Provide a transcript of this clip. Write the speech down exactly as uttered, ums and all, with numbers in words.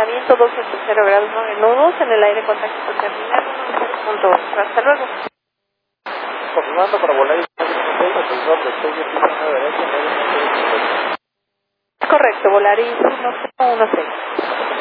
a viento dos punto cero grados nueve nudos, en el aire contacto terminal uno cero punto ocho. Hasta luego. Confirmando para volar y ascensor de seis diecinueve derecha, Correcto, Volaris uno cero uno seis.